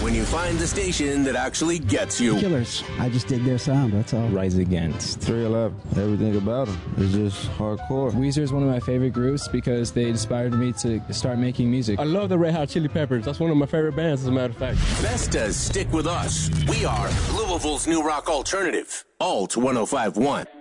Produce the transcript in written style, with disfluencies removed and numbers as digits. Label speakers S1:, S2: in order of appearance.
S1: when you find the station that actually gets you.
S2: Killers. I just dig their sound, that's all.
S3: Rise Against.
S4: 311. Everything about them is just hardcore.
S5: Weezer is one of my favorite groups because they inspired me to start making music.
S6: I love the Red Hot Chili Peppers. That's one of my favorite bands, as a matter of fact.
S1: Vestas stick with us. We are Louisville's new rock alternative. Alt 105.1.